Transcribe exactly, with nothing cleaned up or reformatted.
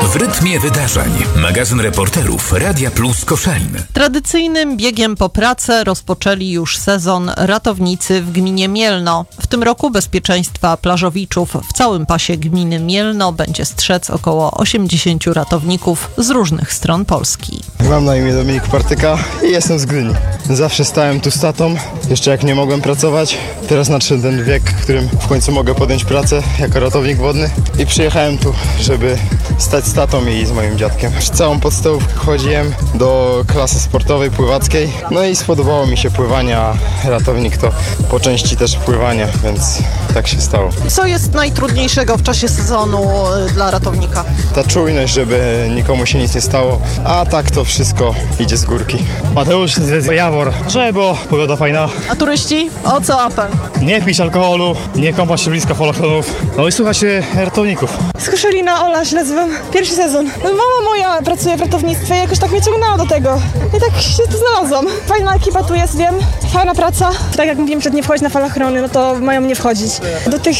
W rytmie wydarzeń. Magazyn reporterów Radia Plus Koszalin. Tradycyjnym biegiem po pracę rozpoczęli już sezon ratownicy w gminie Mielno. W tym roku bezpieczeństwa plażowiczów w całym pasie gminy Mielno będzie strzec około osiemdziesięciu ratowników z różnych stron Polski. Mam na imię Dominik Partyka i jestem z Gdyni. Zawsze stałem tu z tatą, jeszcze jak nie mogłem pracować. Teraz nadszedł ten wiek, w którym w końcu mogę podjąć pracę jako ratownik wodny i przyjechałem tu, żeby stać z tatą i z moim dziadkiem. Całą podstawówkę chodziłem do klasy sportowej pływackiej, no i spodobało mi się pływanie, a ratownik to po części też pływanie, więc tak się stało. Co jest najtrudniejszego w czasie sezonu dla ratownika? Ta czujność, żeby nikomu się nic nie stało, a tak to wszystko idzie z górki. Mateusz z Jawor, żeby było pogoda fajna. A turyści? O co apel? Nie pić alkoholu, nie kąpać się blisko falochronów, no i słuchać ratowników. Z Koszalina, Ola się nazywam. Pierwszy sezon. No, mama moja pracuje w ratownictwie i jakoś tak mnie ciągnęła do tego. I tak się tu znalazłam. Fajna ekipa tu jest, wiem. Fajna praca. Tak jak mówiłem, że nie wchodzić na falochrony, no to mają nie wchodzić. Do tych